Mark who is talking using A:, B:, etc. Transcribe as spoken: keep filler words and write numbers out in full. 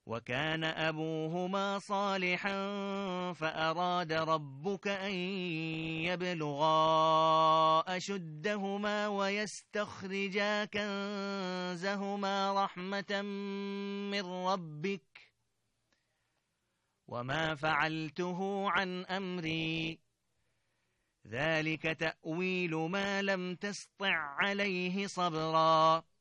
A: وكان أبوهما صالحا فأراد ربك أن يبلغا أشدهما ويستخرجا كنزهما رحمة من ربك وما فعلته عن أمري ذلك تأويل ما لم تسطع عليه صبرا